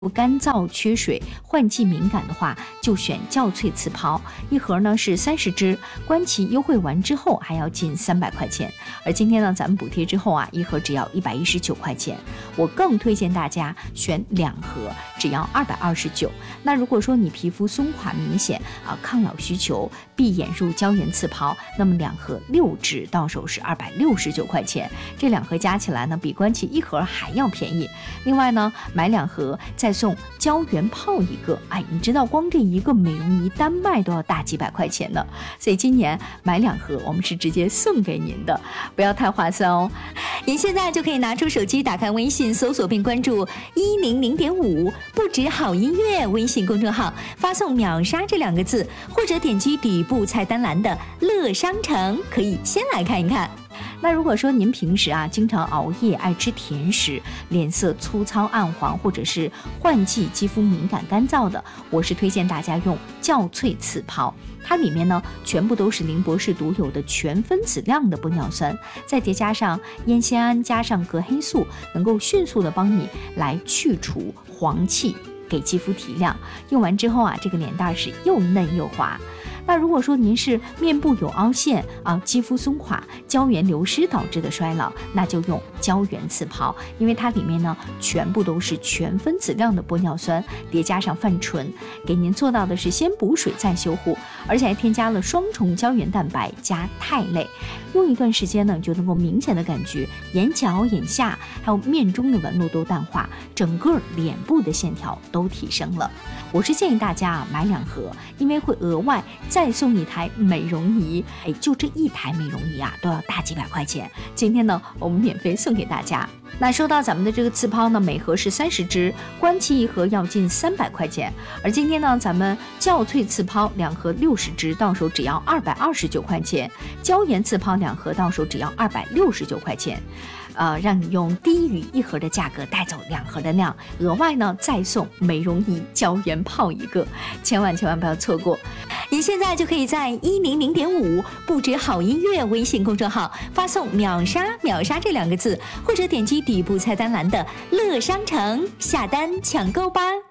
干燥、缺水、换季敏感的话，就选酵萃刺抛，一盒呢是30支，官旗优惠完之后还要近300块钱。而今天呢，咱们补贴之后啊，一盒只要119块钱。我更推荐大家选2盒，只要229。那如果说你皮肤松垮明显啊，抗老需求，闭眼入胶原刺抛，那么2盒6支到手是269块钱。这2盒加起来呢，比官旗一盒还要便宜。另外呢，买2盒再送胶原泡1个，哎，你知道光这一个美容仪单卖都要大几百块钱呢，所以今年买2盒我们是直接送给您的，不要太划算哦。 您现在就可以拿出手机，打开微信搜索并关注100.5不止好音乐微信公众号，发送秒杀这2个字，或者点击底部菜单栏的乐商城，可以先来看一看。 那如果说您平时啊经常熬夜，爱吃甜食，脸色粗糙暗黄，或者是换季肌肤敏感干燥的，我是推荐大家用酵萃刺抛。它里面呢全部都是林博士独有的全分子量的玻尿酸，再叠加上烟酰胺，加上隔黑素，能够迅速的帮你来去除黄气，给肌肤提亮。用完之后啊，这个脸蛋是又嫩又滑。那如果说您是面部有凹陷啊，肌肤松垮，胶原流失导致的衰老，那就用胶原刺抛，因为它里面呢全部都是全分子量的玻尿酸，叠加上泛醇，给您做到的是先补水再修护，而且还添加了双重胶原蛋白加肽类。用一段时间呢，就能够明显的感觉眼角、眼下还有面中的纹路都淡化，整个脸部的线条都提升了。我是建议大家买2盒，因为会额外再送1台美容仪，哎，就这1台美容仪啊，都要大几百块钱。今天呢，我们免费送给大家。那说到咱们的这个刺抛呢，每盒是30支，官旗一盒要近300块钱。而今天呢，咱们酵萃刺抛2盒60支，到手只要229块钱；胶原刺抛2盒到手只要269块钱。让你用低于1盒的价格带走2盒的量，额外呢再送美容仪胶原泡1个，千万不要错过。 您现在就可以在100.5不止好音乐微信公众号发送秒杀这2个字，或者点击底部菜单栏的乐商城下单抢购吧。